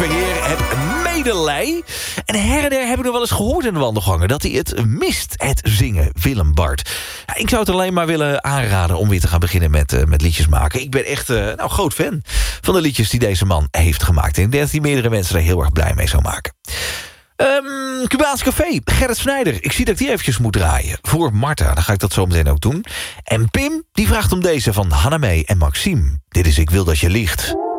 Verheer, het medelij. En her en der heb ik nog wel eens gehoord in de wandelgangen dat hij het mist, het zingen, Willem Bart. Ja, ik zou het alleen maar willen aanraden om weer te gaan beginnen met liedjes maken. Ik ben echt groot fan van de liedjes die deze man heeft gemaakt. En ik denk dat hij meerdere mensen er heel erg blij mee zou maken. Cubaans Café, Gerrit Snijder. Ik zie dat ik die eventjes moet draaien. Voor Marta, dan ga ik dat zo meteen ook doen. En Pim, die vraagt om deze van Hannah Mee en Maxime. Dit is Ik wil dat je liegt.